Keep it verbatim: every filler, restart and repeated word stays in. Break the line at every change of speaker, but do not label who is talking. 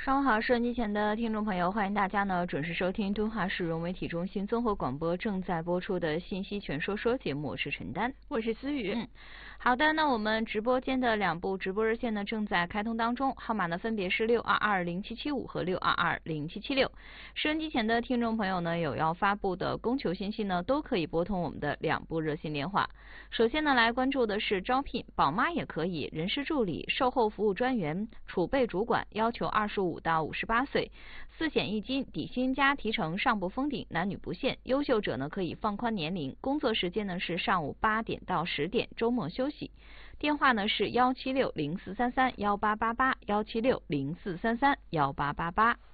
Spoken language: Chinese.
上午好，收音机前的听众朋友，欢迎大家呢准时收听敦化市融媒体中心综合广播正在播出的信息全说说节目，我是陈丹，
我是思雨。
嗯，好的，那我们直播间的两部直播热线呢正在开通当中，号码呢分别是六二二零七七五和六二二零七七六。收音机前的听众朋友呢有要发布的供求信息呢，都可以拨通我们的两部热线电话。首先呢来关注的是招聘，宝妈也可以，人事助理、售后服务专员、储备主管，要求二十五到五十八岁，四险一金，底薪加提成上不封顶，男女不限，优秀者呢可以放宽年龄，工作时间呢是上午八点到十点，周末休息。电话呢是幺七六零四三三幺八八八，幺七六零四三三幺八八八。